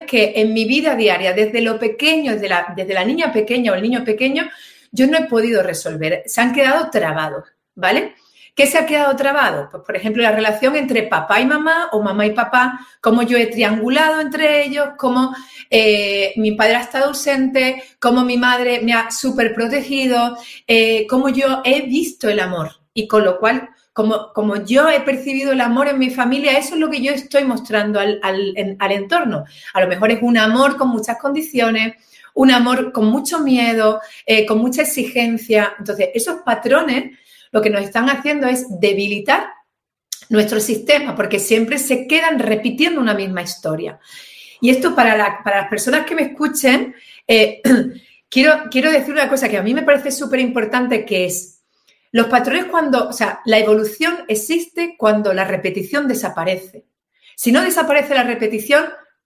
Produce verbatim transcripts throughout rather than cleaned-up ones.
que en mi vida diaria, desde lo pequeño, desde la, desde la niña pequeña o el niño pequeño, yo no he podido resolver. Se han quedado trabados, ¿vale? ¿Qué se ha quedado trabado? Pues, por ejemplo, la relación entre papá y mamá o mamá y papá, cómo yo he triangulado entre ellos, cómo eh, mi padre ha estado ausente, cómo mi madre me ha súper protegido, eh, cómo yo he visto el amor. Y con lo cual, como, como yo he percibido el amor en mi familia, eso es lo que yo estoy mostrando al, al, en, al entorno. A lo mejor es un amor con muchas condiciones, un amor con mucho miedo, eh, con mucha exigencia. Entonces, esos patrones lo que nos están haciendo es debilitar nuestro sistema, porque siempre se quedan repitiendo una misma historia. Y esto para, la, para las personas que me escuchen, eh, quiero, quiero decir una cosa que a mí me parece súper importante, que es los patrones cuando, o sea, la evolución existe cuando la repetición desaparece. Si no desaparece la repetición,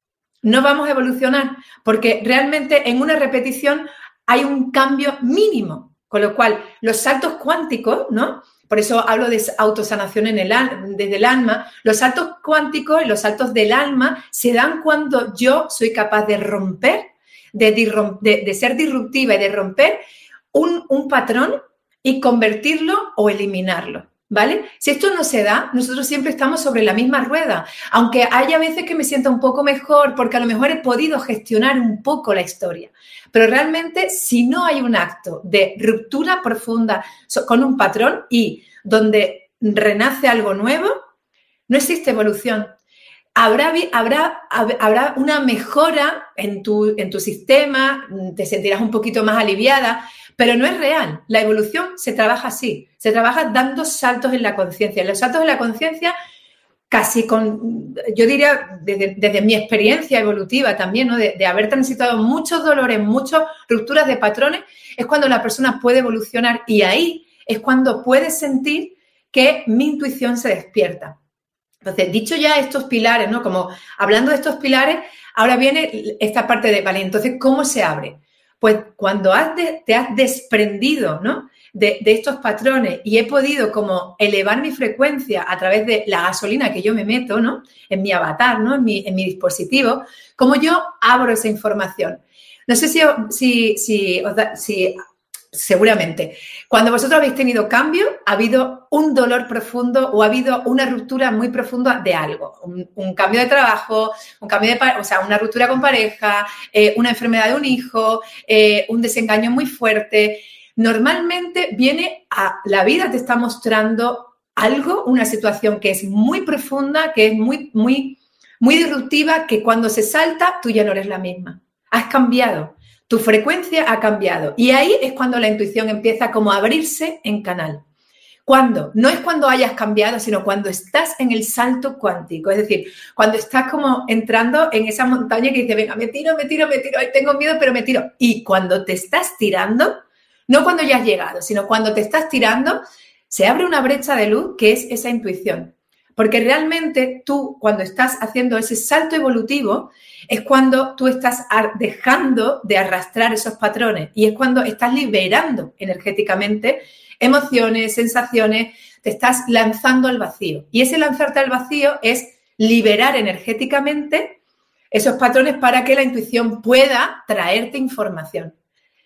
no vamos a evolucionar, porque realmente en una repetición hay un cambio mínimo. Con lo cual, los saltos cuánticos, ¿no? Por eso hablo de autosanación en el, desde el alma. Los saltos cuánticos y los saltos del alma se dan cuando yo soy capaz de romper, de, de, de ser disruptiva y de romper un, un patrón y convertirlo o eliminarlo, ¿vale? Si esto no se da, nosotros siempre estamos sobre la misma rueda, aunque haya veces que me sienta un poco mejor porque a lo mejor he podido gestionar un poco la historia. Pero realmente, si no hay un acto de ruptura profunda con un patrón y donde renace algo nuevo, no existe evolución. Habrá, habrá, habrá una mejora en tu, en tu sistema, te sentirás un poquito más aliviada, pero no es real. La evolución se trabaja así, se trabaja dando saltos en la conciencia. Los saltos en la conciencia, casi con, yo diría, desde, desde mi experiencia evolutiva también, ¿no? de, de haber transitado muchos dolores, muchas rupturas de patrones, es cuando la persona puede evolucionar y ahí es cuando puede sentir que mi intuición se despierta. Entonces, dicho ya estos pilares, ¿no? Como hablando de estos pilares, ahora viene esta parte de, vale, entonces, ¿cómo se abre? Pues cuando has de, te has desprendido, ¿no? De, de estos patrones y he podido como elevar mi frecuencia a través de la gasolina que yo me meto, ¿no? En mi avatar, ¿no? En mi, en mi dispositivo, como yo abro esa información. No sé si, si, si, si seguramente, cuando vosotros habéis tenido cambio, ha habido un dolor profundo o ha habido una ruptura muy profunda de algo. Un, un cambio de trabajo, un cambio de, o sea, una ruptura con pareja, eh, una enfermedad de un hijo, eh, un desengaño muy fuerte. Normalmente viene a la vida, te está mostrando algo, una situación que es muy profunda, que es muy, muy, muy disruptiva, que cuando se salta tú ya no eres la misma. Has cambiado, tu frecuencia ha cambiado y ahí es cuando la intuición empieza como a abrirse en canal. ¿Cuándo? No es cuando hayas cambiado, sino cuando estás en el salto cuántico, es decir, cuando estás como entrando en esa montaña que dices, venga, me tiro, me tiro, me tiro, ay, tengo miedo, pero me tiro. Y cuando te estás tirando, no cuando ya has llegado, sino cuando te estás tirando, se abre una brecha de luz que es esa intuición. Porque realmente tú, cuando estás haciendo ese salto evolutivo, es cuando tú estás dejando de arrastrar esos patrones y es cuando estás liberando energéticamente emociones, sensaciones, te estás lanzando al vacío. Y ese lanzarte al vacío es liberar energéticamente esos patrones para que la intuición pueda traerte información.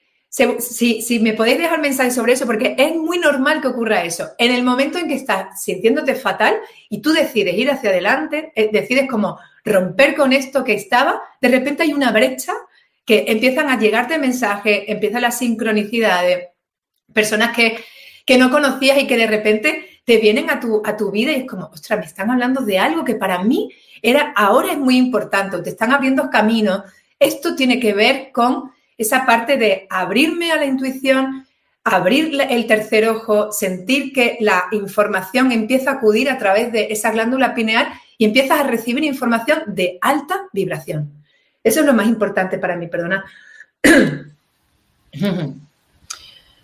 Si, si me podéis dejar mensajes sobre eso, porque es muy normal que ocurra eso. En el momento en que estás sintiéndote fatal y tú decides ir hacia adelante, decides como romper con esto que estaba, de repente hay una brecha que empiezan a llegarte mensajes, empieza la sincronicidad de personas que, que no conocías y que de repente te vienen a tu, a tu vida y es como, ostras, me están hablando de algo que para mí era, ahora es muy importante, te están abriendo caminos. Esto tiene que ver con esa parte de abrirme a la intuición, abrir el tercer ojo, sentir que la información empieza a acudir a través de esa glándula pineal y empiezas a recibir información de alta vibración. Eso es lo más importante para mí, perdona.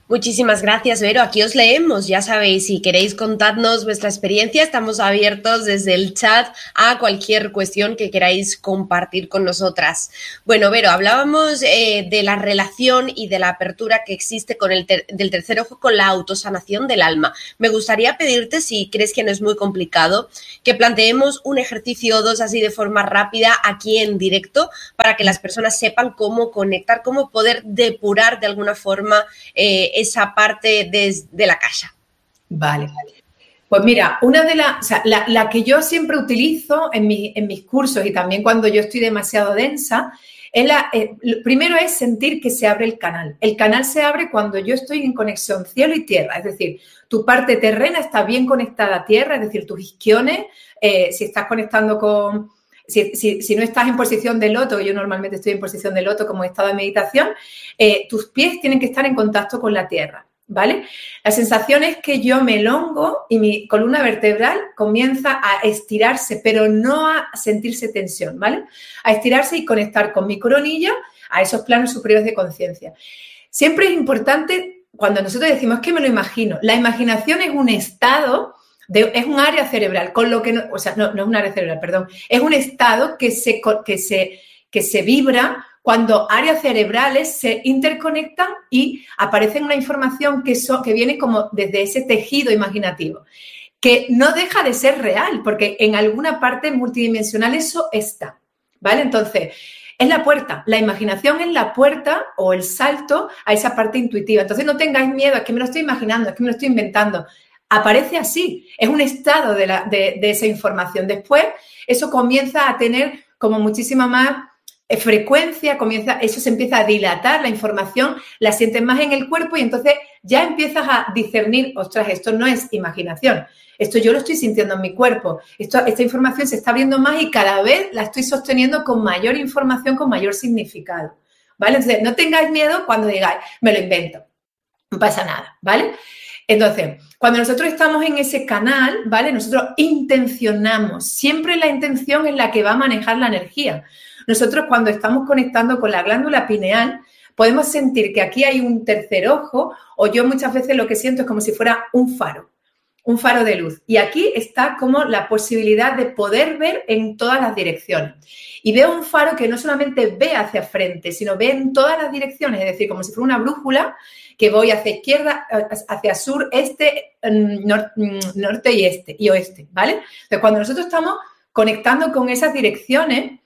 Muchísimas gracias, Vero. Aquí os leemos, ya sabéis, si queréis contarnos vuestra experiencia, estamos abiertos desde el chat a cualquier cuestión que queráis compartir con nosotras. Bueno, Vero, hablábamos eh, de la relación y de la apertura que existe con el ter- del tercer ojo con la autosanación del alma. Me gustaría pedirte, si crees que no es muy complicado, que planteemos un ejercicio o dos así de forma rápida aquí en directo para que las personas sepan cómo conectar, cómo poder depurar de alguna forma eh, esa parte de, de la casa. Vale. Pues mira, una de las, o sea, la, la que yo siempre utilizo en, mi, en mis cursos y también cuando yo estoy demasiado densa, es la, eh, primero es sentir que se abre el canal. El canal se abre cuando yo estoy en conexión cielo y tierra, es decir, tu parte terrena está bien conectada a tierra, es decir, tus isquiones, eh, si estás conectando con... Si, si, si no estás en posición de loto, yo normalmente estoy en posición de loto como estado de meditación, eh, tus pies tienen que estar en contacto con la tierra, ¿vale? La sensación es que yo me elongo y mi columna vertebral comienza a estirarse, pero no a sentirse tensión, ¿vale? A estirarse y conectar con mi coronilla a esos planos superiores de conciencia. Siempre es importante, cuando nosotros decimos, es que me lo imagino, la imaginación es un estado... De, es un área cerebral, con lo que no, o sea, no, no es un área cerebral, perdón, es un estado que se, que se, que se vibra cuando áreas cerebrales se interconectan y aparece una información que, so, que viene como desde ese tejido imaginativo, que no deja de ser real, porque en alguna parte multidimensional eso está, ¿vale? Entonces, es la puerta, la imaginación es la puerta o el salto a esa parte intuitiva. Entonces, no tengáis miedo, es que me lo estoy imaginando, es que me lo estoy inventando. Aparece así, es un estado de, la, de, de esa información. Después, eso comienza a tener como muchísima más frecuencia, comienza, eso se empieza a dilatar, la información la sientes más en el cuerpo y entonces ya empiezas a discernir, ostras, esto no es imaginación, esto yo lo estoy sintiendo en mi cuerpo, esto, esta información se está abriendo más y cada vez la estoy sosteniendo con mayor información, con mayor significado, ¿vale? Entonces, no tengáis miedo cuando digáis, me lo invento, no pasa nada, ¿vale? Entonces, cuando nosotros estamos en ese canal, ¿vale? Nosotros intencionamos. Siempre la intención es la que va a manejar la energía. Nosotros cuando estamos conectando con la glándula pineal, podemos sentir que aquí hay un tercer ojo o yo muchas veces lo que siento es como si fuera un faro, un faro de luz. Y aquí está como la posibilidad de poder ver en todas las direcciones. Y veo un faro que no solamente ve hacia frente, sino ve en todas las direcciones, es decir, como si fuera una brújula que voy hacia izquierda, hacia sur, este, nor, norte y este y oeste, ¿vale? Entonces, cuando nosotros estamos conectando con esas direcciones,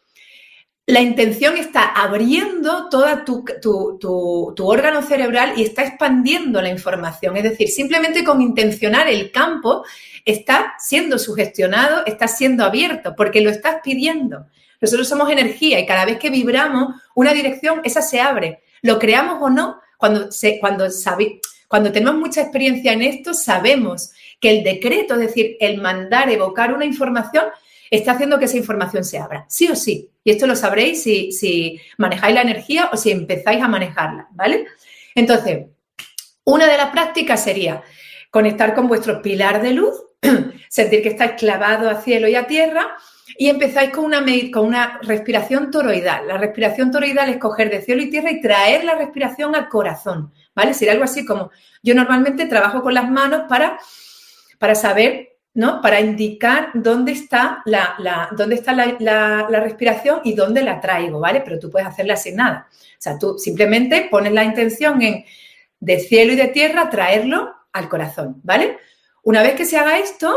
la intención está abriendo todo tu, tu, tu, tu órgano cerebral y está expandiendo la información. Es decir, simplemente con intencionar el campo está siendo sugestionado, está siendo abierto, porque lo estás pidiendo. Nosotros somos energía y cada vez que vibramos una dirección, esa se abre. Lo creamos o no, cuando, se, cuando, sabe, cuando tenemos mucha experiencia en esto, sabemos que el decreto, es decir, el mandar, evocar una información, está haciendo que esa información se abra, sí o sí. Y esto lo sabréis si, si manejáis la energía o si empezáis a manejarla, ¿vale? Entonces, una de las prácticas sería conectar con vuestro pilar de luz, sentir que estáis clavados a cielo y a tierra y empezáis con una, con una respiración toroidal. La respiración toroidal es coger de cielo y tierra y traer la respiración al corazón, ¿vale? Sería algo así como, yo normalmente trabajo con las manos para, para saber, ¿no? Para indicar dónde está, la, la, dónde está la, la, la respiración y dónde la traigo, ¿vale? Pero tú puedes hacerla sin nada. O sea, tú simplemente pones la intención en de cielo y de tierra traerlo al corazón, ¿vale? Una vez que se haga esto,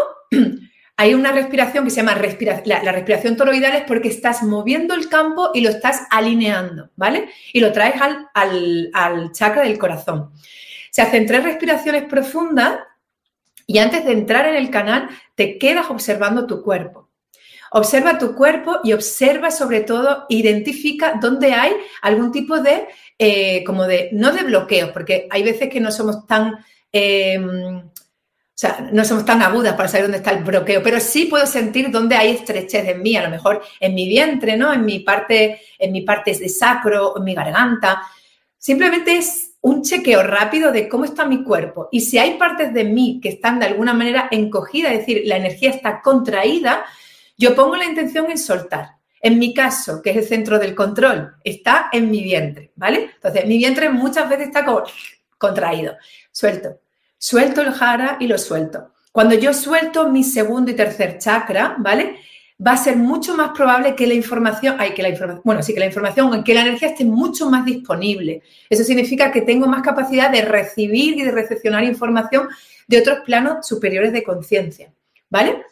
hay una respiración que se llama respira, la, la respiración toroidal, es porque estás moviendo el campo y lo estás alineando, ¿vale? Y lo traes al, al, al chakra del corazón. Se hacen tres respiraciones profundas y antes de entrar en el canal te quedas observando tu cuerpo. Observa tu cuerpo y observa sobre todo, identifica dónde hay algún tipo de, eh, como de, no de bloqueos, porque hay veces que no somos tan... Eh, O sea, no somos tan agudas para saber dónde está el bloqueo, pero sí puedo sentir dónde hay estrechez en mí, a lo mejor en mi vientre, ¿no? En mi parte, en mi parte de sacro, en mi garganta. Simplemente es un chequeo rápido de cómo está mi cuerpo. Y si hay partes de mí que están de alguna manera encogidas, es decir, la energía está contraída, yo pongo la intención en soltar. En mi caso, que es el centro del control, está en mi vientre, ¿vale? Entonces, mi vientre muchas veces está como... contraído. Suelto. Suelto el jara y lo suelto. Cuando yo suelto mi segundo y tercer chakra, ¿vale? Va a ser mucho más probable que la información, ay, que la información, bueno, sí, que la información, que la energía esté mucho más disponible. Eso significa que tengo más capacidad de recibir y de recepcionar información de otros planos superiores de conciencia, ¿vale?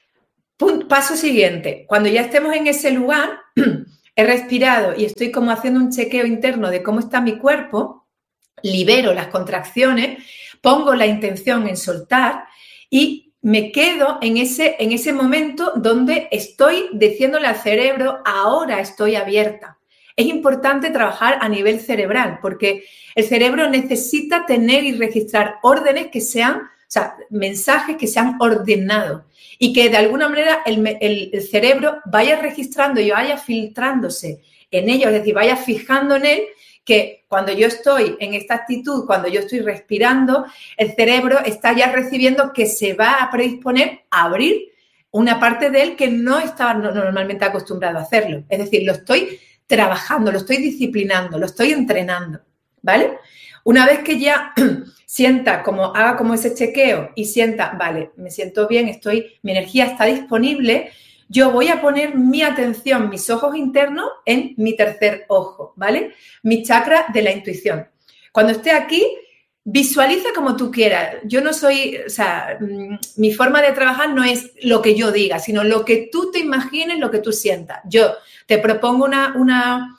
Paso siguiente, cuando ya estemos en ese lugar, he respirado y estoy como haciendo un chequeo interno de cómo está mi cuerpo, libero las contracciones, pongo la intención en soltar y me quedo en ese, en ese momento donde estoy diciéndole al cerebro, ahora estoy abierta. Es importante trabajar a nivel cerebral porque el cerebro necesita tener y registrar órdenes que sean, o sea, mensajes que sean ordenados y que de alguna manera el, el, el cerebro vaya registrando y vaya filtrándose en ello, es decir, vaya fijando en él que cuando yo estoy en esta actitud, cuando yo estoy respirando, el cerebro está ya recibiendo que se va a predisponer a abrir una parte de él que no estaba normalmente acostumbrado a hacerlo. Es decir, lo estoy trabajando, lo estoy disciplinando, lo estoy entrenando, ¿vale? Una vez que ya sienta como, haga como ese chequeo y sienta, vale, me siento bien, estoy, mi energía está disponible, yo voy a poner mi atención, mis ojos internos en mi tercer ojo, ¿vale? Mi chakra de la intuición. Cuando esté aquí, visualiza como tú quieras. Yo no soy, o sea, mi forma de trabajar no es lo que yo diga, sino lo que tú te imagines, lo que tú sientas. Yo te propongo una, una,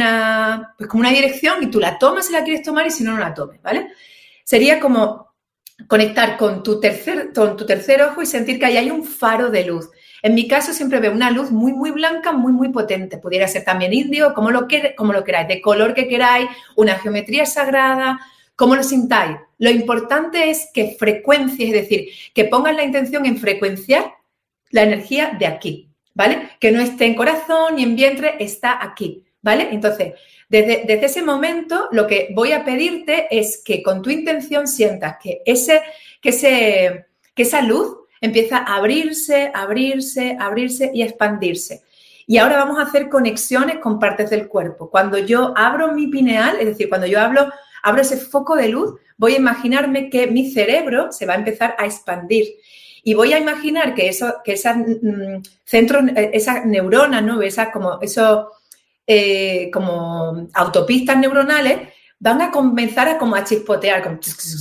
una, pues como una dirección y tú la tomas si la quieres tomar y si no, no la tomes, ¿vale? Sería como conectar con tu tercer, con tu tercer ojo y sentir que ahí hay un faro de luz. En mi caso siempre veo una luz muy, muy blanca, muy, muy potente. Pudiera ser también índigo, como lo, que, como lo queráis, de color que queráis, una geometría sagrada, como lo sintáis. Lo importante es que frecuencies, es decir, que pongas la intención en frecuenciar la energía de aquí, ¿vale? Que no esté en corazón ni en vientre, está aquí, ¿vale? Entonces, desde, desde ese momento, lo que voy a pedirte es que con tu intención sientas que, ese, que, ese, que esa luz empieza a abrirse, abrirse, abrirse y expandirse. Y ahora vamos a hacer conexiones con partes del cuerpo. Cuando yo abro mi pineal, es decir, cuando yo abro, abro ese foco de luz, voy a imaginarme que mi cerebro se va a empezar a expandir. Y voy a imaginar que, eso, que esas mm, centros, esas neuronas, ¿no? Esas como, esos, eh, como autopistas neuronales van a comenzar a, como a chispotear, como,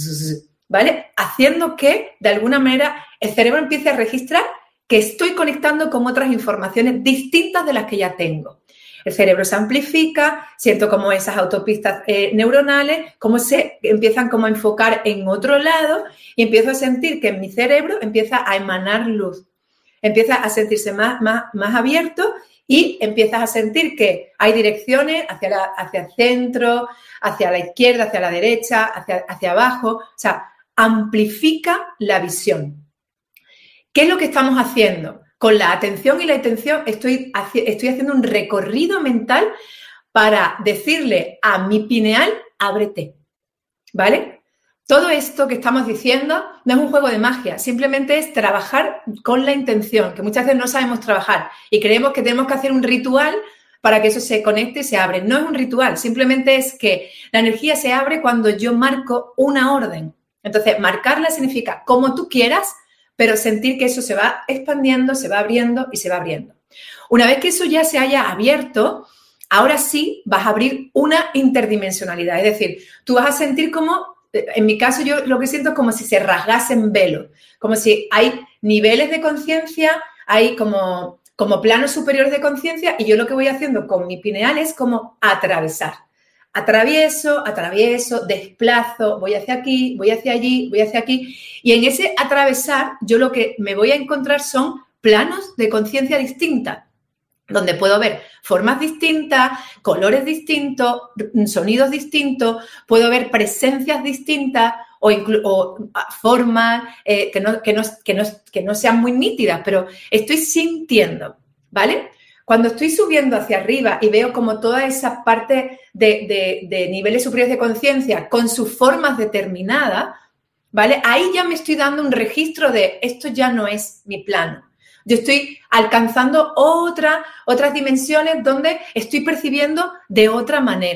¿vale? Haciendo que, de alguna manera, el cerebro empiece a registrar que estoy conectando con otras informaciones distintas de las que ya tengo. El cerebro se amplifica, siento como esas autopistas eh, neuronales, como se empiezan como a enfocar en otro lado y empiezo a sentir que en mi cerebro empieza a emanar luz. Empieza a sentirse más, más, más abierto y empiezas a sentir que hay direcciones hacia, la, hacia el centro, hacia la izquierda, hacia la derecha, hacia, hacia abajo. O sea, amplifica la visión. ¿Qué es lo que estamos haciendo? Con la atención y la intención estoy, estoy haciendo un recorrido mental para decirle a mi pineal, ábrete, ¿vale? Todo esto que estamos diciendo no es un juego de magia, simplemente es trabajar con la intención, que muchas veces no sabemos trabajar y creemos que tenemos que hacer un ritual para que eso se conecte y se abre. No es un ritual, simplemente es que la energía se abre cuando yo marco una orden. Entonces, marcarla significa como tú quieras, pero sentir que eso se va expandiendo, se va abriendo y se va abriendo. Una vez que eso ya se haya abierto, ahora sí vas a abrir una interdimensionalidad. Es decir, tú vas a sentir como, en mi caso yo lo que siento es como si se rasgasen velos, como si hay niveles de conciencia, hay como, como planos superiores de conciencia y yo lo que voy haciendo con mi pineal es como atravesar. Atravieso, atravieso, desplazo, voy hacia aquí, voy hacia allí, voy hacia aquí. Y en ese atravesar, yo lo que me voy a encontrar son planos de conciencia distintas, donde puedo ver formas distintas, colores distintos, sonidos distintos, puedo ver presencias distintas o, o formas eh, que, no, que, no, que, no, que no sean muy nítidas, pero estoy sintiendo, ¿vale? Cuando estoy subiendo hacia arriba y veo como toda esa parte de, de, de niveles superiores de conciencia con sus formas determinadas, ¿vale? Ahí ya me estoy dando un registro de esto ya no es mi plano. Yo estoy alcanzando otra, otras dimensiones donde estoy percibiendo de otra manera.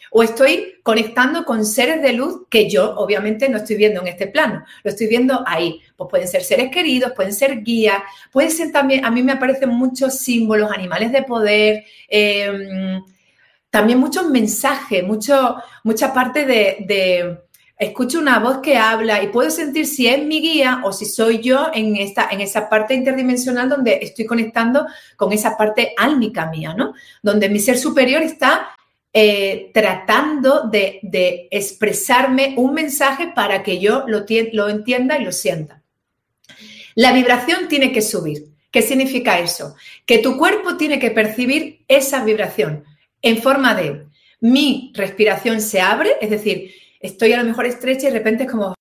O estoy conectando con seres de luz que yo obviamente no estoy viendo en este plano, lo estoy viendo ahí. Pues pueden ser seres queridos, pueden ser guías, pueden ser también, a mí me aparecen muchos símbolos, animales de poder, eh, también muchos mensajes, mucho, mucha parte de, de, escucho una voz que habla y puedo sentir si es mi guía o si soy yo en, esta, en esa parte interdimensional donde estoy conectando con esa parte álmica mía, ¿no? Donde mi ser superior está eh, tratando de, de expresarme un mensaje para que yo lo, lo entienda y lo sienta. La vibración tiene que subir. ¿Qué significa eso? Que tu cuerpo tiene que percibir esa vibración en forma de mi respiración se abre, es decir, estoy a lo mejor estrecha y de repente es como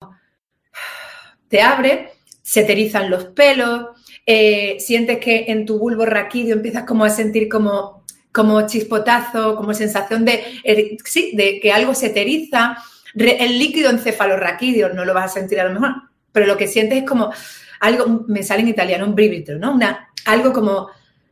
te abre, se te erizan los pelos, eh, sientes que en tu bulbo raquídeo empiezas como a sentir como, como chispotazo, como sensación de, eh, sí, de que algo se te eriza. Re, el líquido encefalorraquídeo no lo vas a sentir a lo mejor, pero lo que sientes es como algo, me sale en italiano, un brivido, ¿no? Una, algo como...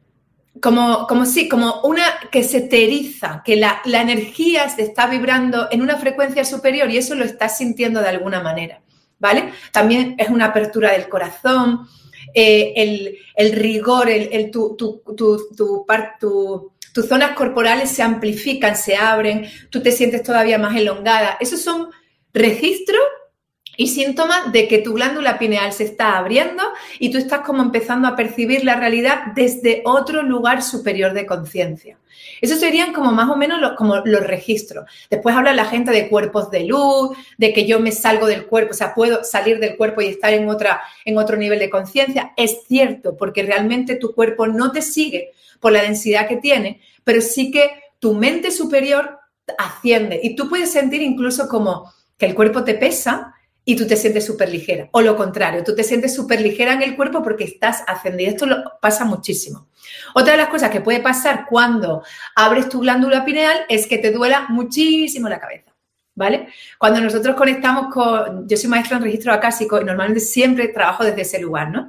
Como, como sí, como una que se te eriza, que la, la energía se está vibrando en una frecuencia superior y eso lo estás sintiendo de alguna manera, ¿vale? También es una apertura del corazón, eh, el, el rigor, el, el, tu, tu, tu, tu, tu, tus zonas corporales se amplifican, se abren, tú te sientes todavía más elongada. Esos son registros y síntomas de que tu glándula pineal se está abriendo y tú estás como empezando a percibir la realidad desde otro lugar superior de conciencia. Esos serían como más o menos los, como los registros. Después habla la gente de cuerpos de luz, de que yo me salgo del cuerpo, o sea, puedo salir del cuerpo y estar en, otra, en otro nivel de conciencia. Es cierto, porque realmente tu cuerpo no te sigue por la densidad que tiene, pero sí que tu mente superior asciende y tú puedes sentir incluso como que el cuerpo te pesa y tú te sientes súper ligera. O lo contrario, tú te sientes súper ligera en el cuerpo porque estás ascendida. Esto lo pasa muchísimo. Otra de las cosas que puede pasar cuando abres tu glándula pineal es que te duela muchísimo la cabeza, ¿vale? Cuando nosotros conectamos con... Yo soy maestra en registro acásico y normalmente siempre trabajo desde ese lugar, ¿no?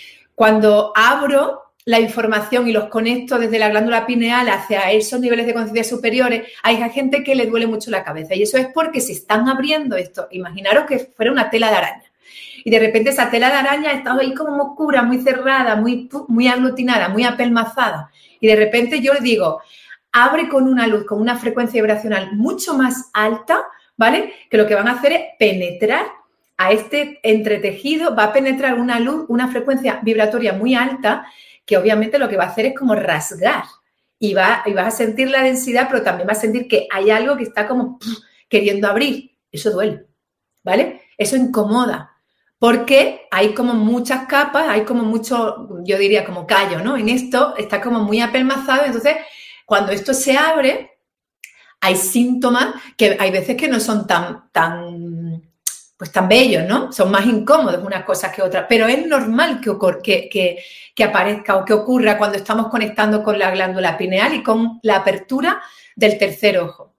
Cuando abro la información y los conecto desde la glándula pineal hacia esos niveles de conciencia superiores, hay gente que le duele mucho la cabeza y eso es porque se están abriendo esto. Imaginaros que fuera una tela de araña y de repente esa tela de araña está ahí como muy oscura, muy cerrada, muy, muy aglutinada, muy apelmazada y de repente yo le digo, abre con una luz, con una frecuencia vibracional mucho más alta, ¿vale? Que lo que van a hacer es penetrar a este entretejido, va a penetrar una luz, una frecuencia vibratoria muy alta que obviamente lo que va a hacer es como rasgar y, va, y vas a sentir la densidad, pero también vas a sentir que hay algo que está como pff, queriendo abrir. Eso duele, ¿vale? Eso incomoda, porque hay como muchas capas, hay como mucho, yo diría como callo, ¿no? En esto está como muy apelmazado, entonces cuando esto se abre, hay síntomas que hay veces que no son tan... tan pues tan bellos, ¿no? Son más incómodos unas cosas que otras, pero es normal que, ocurra, que, que, que aparezca o que ocurra cuando estamos conectando con la glándula pineal y con la apertura del tercer ojo.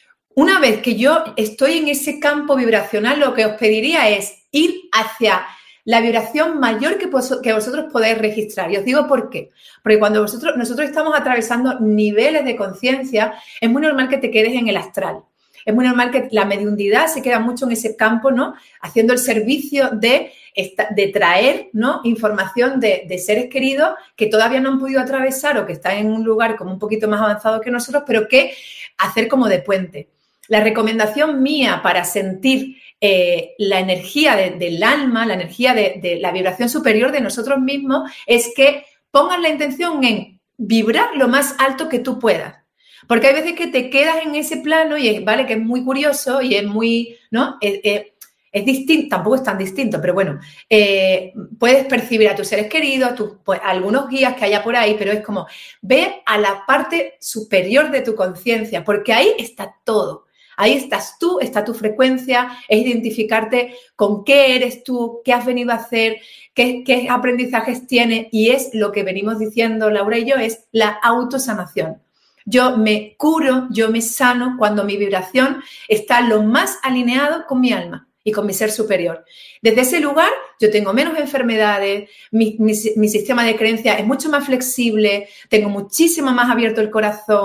Una vez que yo estoy en ese campo vibracional, lo que os pediría es ir hacia la vibración mayor que, que vosotros podéis registrar. Y os digo por qué. Porque cuando vosotros, nosotros estamos atravesando niveles de conciencia, es muy normal que te quedes en el astral. Es muy normal que la mediunidad se queda mucho en ese campo, ¿no? Haciendo el servicio de, de traer, ¿no? Información de, de seres queridos que todavía no han podido atravesar o que están en un lugar como un poquito más avanzado que nosotros, pero que hacer como de puente. La recomendación mía para sentir eh, la energía de, del alma, la energía de, de la vibración superior de nosotros mismos, es que pongas la intención en vibrar lo más alto que tú puedas. Porque hay veces que te quedas en ese plano y es, vale, que es muy curioso y es muy, ¿no? Es, es, es distinto, tampoco es tan distinto, pero bueno, eh, puedes percibir a tus seres queridos, a, tus, pues, a algunos guías que haya por ahí, pero es como, ve a la parte superior de tu conciencia, porque ahí está todo. Ahí estás tú, está tu frecuencia, es identificarte con qué eres tú, qué has venido a hacer, qué, qué aprendizajes tienes y es lo que venimos diciendo Laura y yo, es la autosanación. Yo me curo, yo me sano cuando mi vibración está lo más alineado con mi alma y con mi ser superior. Desde ese lugar yo tengo menos enfermedades, mi, mi, mi sistema de creencias es mucho más flexible, tengo muchísimo más abierto el corazón,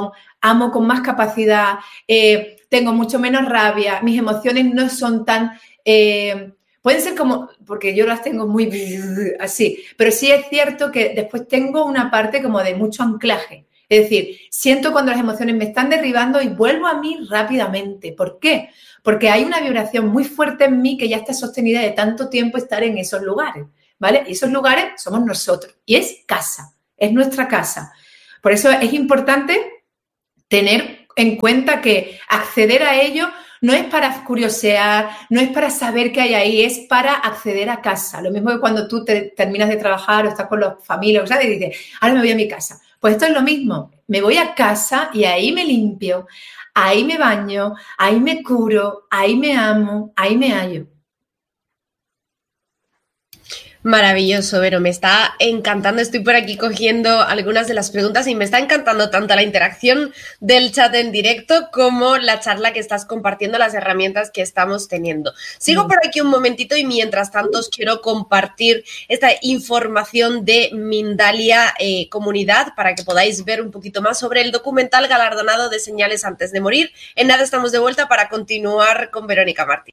amo con más capacidad, eh, tengo mucho menos rabia, mis emociones no son tan... Eh, pueden ser como, porque yo las tengo muy así, pero sí es cierto que después tengo una parte como de mucho anclaje. Es decir, siento cuando las emociones me están derribando y vuelvo a mí rápidamente. ¿Por qué? Porque hay una vibración muy fuerte en mí que ya está sostenida de tanto tiempo estar en esos lugares, ¿vale? Y esos lugares somos nosotros y es casa, es nuestra casa. Por eso es importante tener en cuenta que acceder a ello no es para curiosear, no es para saber qué hay ahí, es para acceder a casa. Lo mismo que cuando tú te terminas de trabajar o estás con los familiares, ¿sabes? Y dices, ahora me voy a mi casa. Pues esto es lo mismo. Me voy a casa y ahí me limpio, ahí me baño, ahí me curo, ahí me amo, ahí me hallo. Maravilloso, Vero, me está encantando, estoy por aquí cogiendo algunas de las preguntas y me está encantando tanto la interacción del chat en directo como la charla que estás compartiendo, las herramientas que estamos teniendo. Sigo por aquí un momentito y mientras tanto os quiero compartir esta información de Mindalia eh, Comunidad para que podáis ver un poquito más sobre el documental galardonado de Señales antes de morir. En nada estamos de vuelta para continuar con Verónica Martín.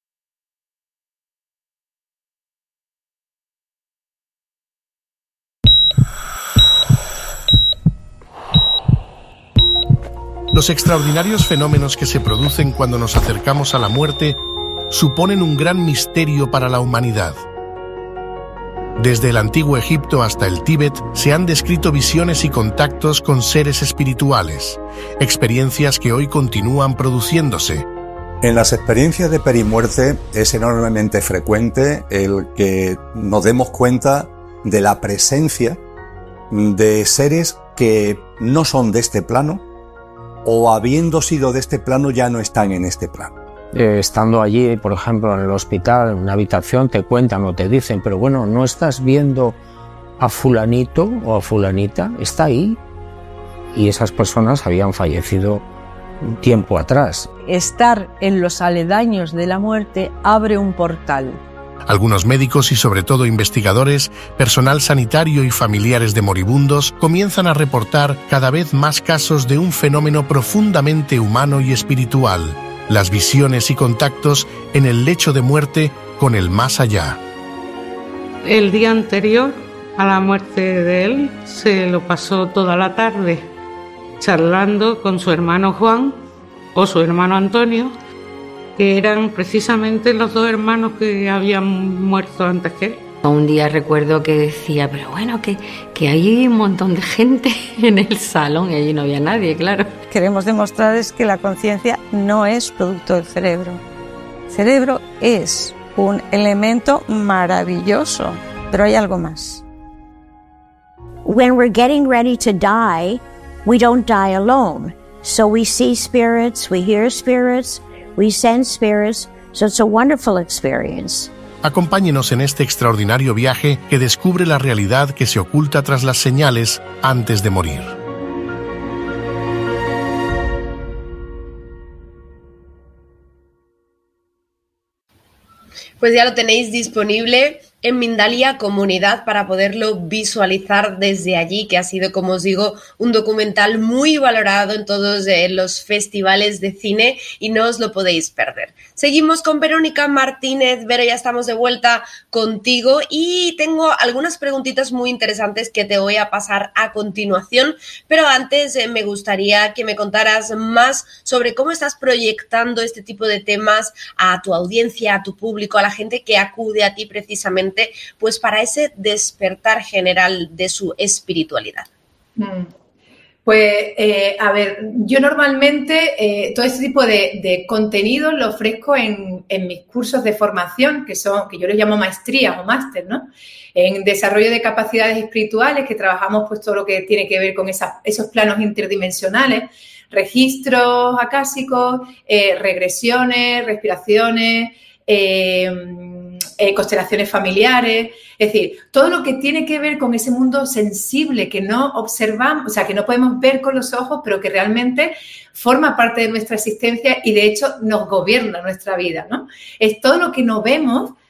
Los extraordinarios fenómenos que se producen cuando nos acercamos a la muerte suponen un gran misterio para la humanidad. Desde el antiguo Egipto hasta el Tíbet se han descrito visiones y contactos con seres espirituales, experiencias que hoy continúan produciéndose. En las experiencias de perimuerte es enormemente frecuente el que nos demos cuenta de la presencia de seres que no son de este plano, o habiendo sido de este plano ya no están en este plano. Eh, estando allí, por ejemplo, en el hospital, en una habitación, te cuentan o te dicen, pero bueno, ¿no estás viendo a fulanito o a fulanita? Está ahí. Y esas personas habían fallecido un tiempo atrás. Estar en los aledaños de la muerte abre un portal. Algunos médicos y sobre todo investigadores, personal sanitario y familiares de moribundos comienzan a reportar cada vez más casos de un fenómeno profundamente humano y espiritual, las visiones y contactos en el lecho de muerte con el más allá. El día anterior a la muerte de él se lo pasó toda la tarde charlando con su hermano Juan o su hermano Antonio, que eran precisamente los dos hermanos que habían muerto antes que él. Un día recuerdo que decía, pero bueno, que, que hay un montón de gente en el salón y allí no había nadie, claro. Queremos demostrar es que la conciencia no es producto del cerebro. El cerebro es un elemento maravilloso, pero hay algo más. When we're getting ready to die, we don't die alone. So we see spirits, we hear spirits, we sense spirits, so it's a wonderful experience. Acompáñenos en este extraordinario viaje que descubre la realidad que se oculta tras las señales antes de morir. Pues ya lo tenéis disponible en Mindalia Comunidad para poderlo visualizar desde allí, que ha sido, como os digo, un documental muy valorado en todos eh, los festivales de cine y no os lo podéis perder. Seguimos con Verónica Martínez. Vero, ya estamos de vuelta contigo y tengo algunas preguntitas muy interesantes que te voy a pasar a continuación, pero antes eh, me gustaría que me contaras más sobre cómo estás proyectando este tipo de temas a tu audiencia, a tu público, a la gente que acude a ti precisamente pues para ese despertar general de su espiritualidad. Pues, eh, a ver, yo normalmente eh, todo este tipo de, de contenido lo ofrezco en, en mis cursos de formación, que son, que yo les llamo maestrías o máster, ¿no? En desarrollo de capacidades espirituales, que trabajamos pues todo lo que tiene que ver con esas, esos planos interdimensionales, registros acásicos, eh, regresiones, respiraciones, eh, Eh, constelaciones familiares, es decir, todo lo que tiene que ver con ese mundo sensible que no observamos, o sea, que no podemos ver con los ojos, pero que realmente forma parte de nuestra existencia y de hecho nos gobierna nuestra vida, ¿no? Es todo lo que no vemos,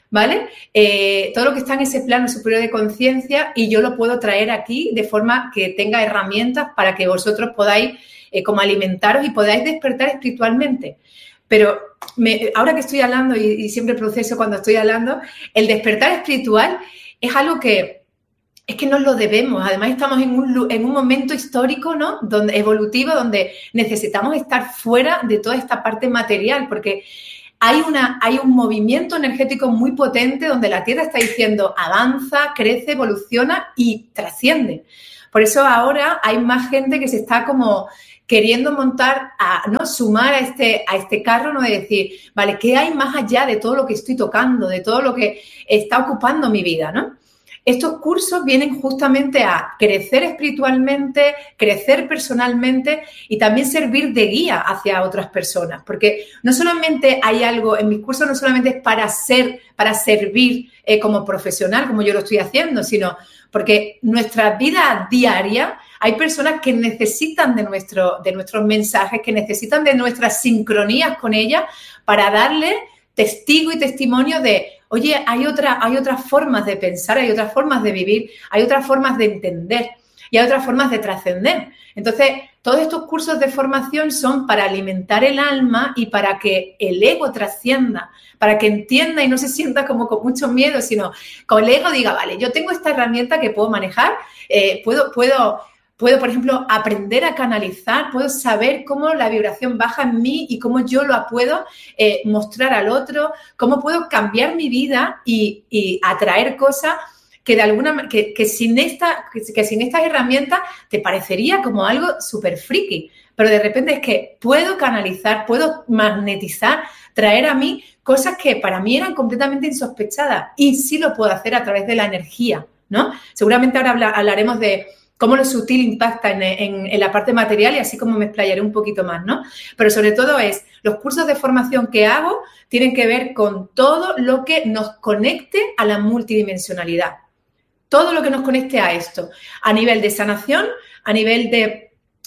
¿vale? Eh, todo lo que está en ese plano superior de conciencia y yo lo puedo traer aquí de forma que tenga herramientas para que vosotros podáis eh, como alimentaros y podáis despertar espiritualmente. Pero me, ahora que estoy hablando y, y siempre proceso cuando estoy hablando, el despertar espiritual es algo que es que nos lo debemos. Además estamos en un, en un momento histórico, ¿no? Donde, evolutivo, donde necesitamos estar fuera de toda esta parte material porque Hay, una, hay un movimiento energético muy potente donde la Tierra está diciendo avanza, crece, evoluciona y trasciende. Por eso ahora hay más gente que se está como queriendo montar, a, ¿no? sumar a este, a este carro, ¿no? De decir, vale, ¿qué hay más allá de todo lo que estoy tocando, de todo lo que está ocupando mi vida, ¿no? Estos cursos vienen justamente a crecer espiritualmente, crecer personalmente y también servir de guía hacia otras personas. Porque no solamente hay algo, en mis cursos no solamente es para ser, para servir eh, como profesional, como yo lo estoy haciendo, sino porque nuestra vida diaria hay personas que necesitan de, nuestro, de nuestros mensajes, que necesitan de nuestras sincronías con ellas para darle testigo y testimonio de, oye, hay, otra, hay otras formas de pensar, hay otras formas de vivir, hay otras formas de entender y hay otras formas de trascender. Entonces, todos estos cursos de formación son para alimentar el alma y para que el ego trascienda, para que entienda y no se sienta como con mucho miedo, sino que el ego diga, vale, yo tengo esta herramienta que puedo manejar, eh, puedo... puedo Puedo, por ejemplo, aprender a canalizar, puedo saber cómo la vibración baja en mí y cómo yo lo puedo eh, mostrar al otro, cómo puedo cambiar mi vida y, y atraer cosas que de alguna que, que sin esta que, que sin estas herramientas te parecería como algo súper friki, pero de repente es que puedo canalizar, puedo magnetizar, traer a mí cosas que para mí eran completamente insospechadas y sí lo puedo hacer a través de la energía, ¿no? Seguramente ahora habla, hablaremos de cómo lo sutil impacta en, en, en la parte material y así como me explayaré un poquito más, ¿no? Pero sobre todo es, los cursos de formación que hago tienen que ver con todo lo que nos conecte a la multidimensionalidad. Todo lo que nos conecte a esto, a nivel de sanación, a nivel de,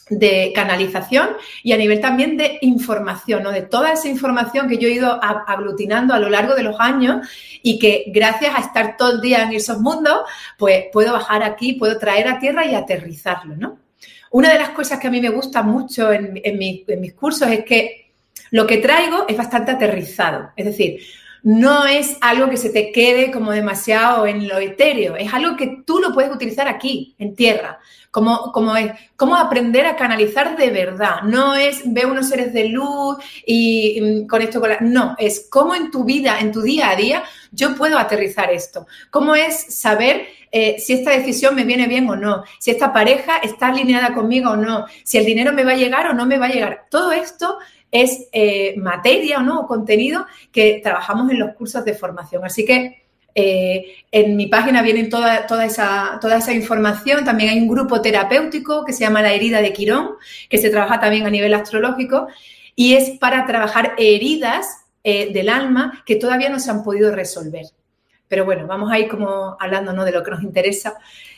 de canalización y a nivel también de información, ¿no? De toda esa información que yo he ido aglutinando a lo largo de los años y que gracias a estar todo el día en esos mundos, pues puedo bajar aquí, puedo traer a tierra y aterrizarlo, ¿no? Una de las cosas que a mí me gusta mucho en, en, mi, en mis cursos es que lo que traigo es bastante aterrizado, es decir, no es algo que se te quede como demasiado en lo etéreo, es algo que tú lo puedes utilizar aquí, en tierra, como, como es, cómo aprender a canalizar de verdad, no es ver unos seres de luz y, y con esto, con la, no, es cómo en tu vida, en tu día a día, yo puedo aterrizar esto, cómo es saber eh, si esta decisión me viene bien o no, si esta pareja está alineada conmigo o no, si el dinero me va a llegar o no me va a llegar, todo esto es eh, materia o no, contenido que trabajamos en los cursos de formación. Así que eh, en mi página viene toda, toda, esa, toda esa información. También hay un grupo terapéutico que se llama La Herida de Quirón, que se trabaja también a nivel astrológico y es para trabajar heridas eh, del alma que todavía no se han podido resolver. Pero bueno, vamos a ir como hablando, ¿no?, de lo que nos interesa,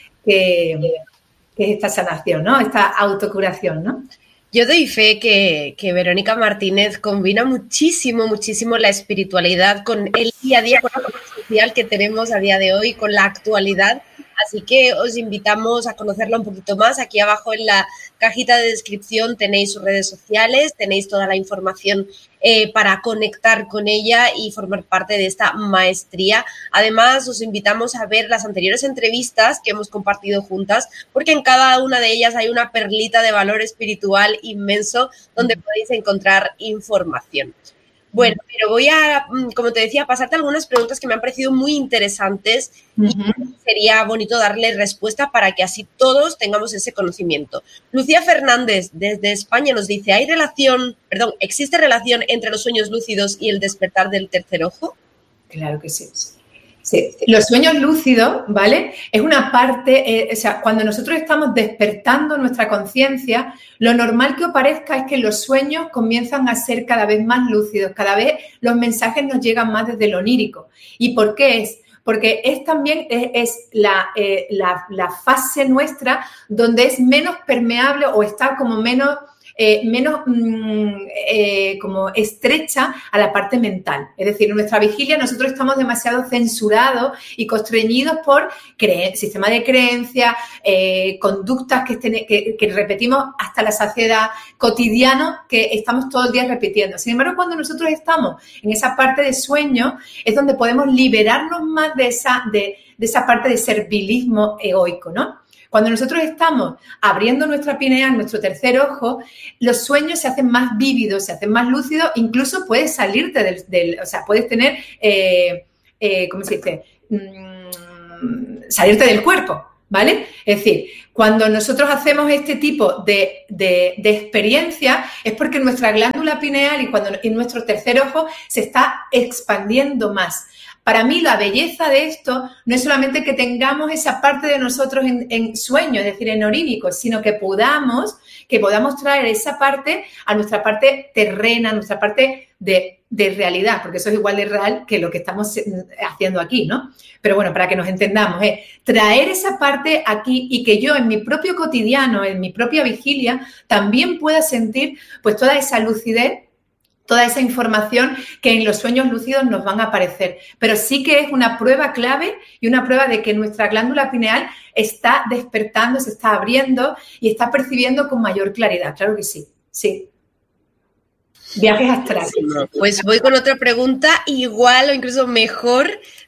que, que es esta sanación, ¿no?, esta autocuración, ¿no? Yo doy fe que, que Verónica Martínez combina muchísimo, muchísimo la espiritualidad con el día a día, con la vida social que tenemos a día de hoy, con la actualidad. Así que os invitamos a conocerla un poquito más. Aquí abajo en la cajita de descripción tenéis sus redes sociales, tenéis toda la información eh, para conectar con ella y formar parte de esta maestría. Además, os invitamos a ver las anteriores entrevistas que hemos compartido juntas, porque en cada una de ellas hay una perlita de valor espiritual inmenso donde podéis encontrar información. Bueno, pero voy a, como te decía, pasarte algunas preguntas que me han parecido muy interesantes y uh-huh. sería bonito darle respuesta para que así todos tengamos ese conocimiento. Lucía Fernández, desde España, nos dice, ¿hay relación, perdón, existe relación entre los sueños lúcidos y el despertar del tercer ojo? Claro que sí. Sí, los sueños lúcidos, ¿vale? Es una parte, eh, o sea, cuando nosotros estamos despertando nuestra conciencia, lo normal que os parezca es que los sueños comienzan a ser cada vez más lúcidos, cada vez los mensajes nos llegan más desde lo onírico. ¿Y por qué es? Porque es también es, es la, eh, la, la fase nuestra donde es menos permeable o está como menos eh, menos mm, eh, como estrecha a la parte mental. Es decir, en nuestra vigilia nosotros estamos demasiado censurados y constreñidos por cre- sistema de creencias, eh, conductas que, estén, que, que repetimos hasta la saciedad, cotidiano que estamos todo el día repitiendo. Sin embargo, cuando nosotros estamos en esa parte de sueño, es donde podemos liberarnos más de esa, de, de esa parte de servilismo egoico, ¿no? Cuando nosotros estamos abriendo nuestra pineal, nuestro tercer ojo, los sueños se hacen más vívidos, se hacen más lúcidos, incluso puedes salirte del, del o sea, puedes tener, eh, eh, ¿cómo se dice? Mm, salirte del cuerpo, ¿vale? Es decir, cuando nosotros hacemos este tipo de, de, de experiencia es porque nuestra glándula pineal y, cuando, y nuestro tercer ojo se está expandiendo más. Para mí, la belleza de esto no es solamente que tengamos esa parte de nosotros en, en sueño, es decir, en orínico, sino que podamos, que podamos traer esa parte a nuestra parte terrena, a nuestra parte de, de realidad, porque eso es igual de real que lo que estamos haciendo aquí, ¿no? Pero bueno, para que nos entendamos, es traer esa parte aquí y que yo en mi propio cotidiano, en mi propia vigilia, también pueda sentir pues toda esa lucidez, toda esa información que en los sueños lúcidos nos van a aparecer. Pero sí que es una prueba clave y una prueba de que nuestra glándula pineal está despertando, se está abriendo y está percibiendo con mayor claridad. Claro que sí, sí. Viajes astrales. Pues voy con otra pregunta igual o incluso mejor